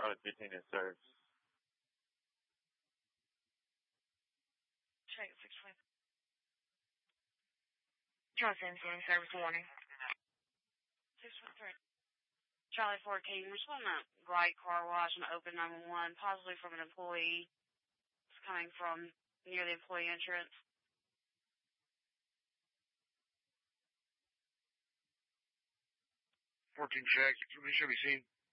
Charlie 15 is served. Check 620. Charlie 17, service warning. 613. Charlie 14, we're just on a Bright Car Wash and open 911, possibly from an employee. It's coming from near the employee entrance. 14 check, we should be seen.